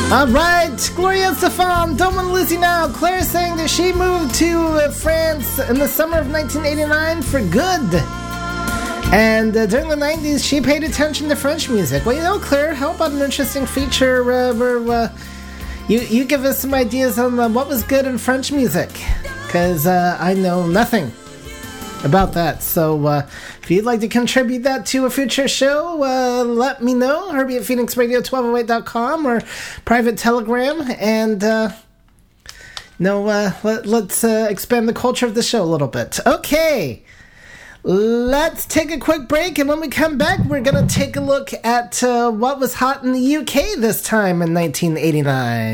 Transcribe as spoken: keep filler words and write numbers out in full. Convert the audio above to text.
All right, Gloria Estefan, Don't Want to Lose You Now. Claire saying that she moved to uh, France in the summer of nineteen eighty-nine for good. And uh, during the nineties, she paid attention to French music. Well, you know, Claire, how about an interesting feature uh, where uh, you, you give us some ideas on uh, what was good in French music? Because uh, I know nothing about that. So uh, if you'd like to contribute that to a future show, uh, let me know. Herbie at Phoenix Radio twelve oh eight dot com or private telegram. And uh, no, uh, let, let's uh, expand the culture of the show a little bit. Okay. Let's take a quick break, and when we come back, we're going to take a look at uh, what was hot in the U K this time in nineteen eighty-nine.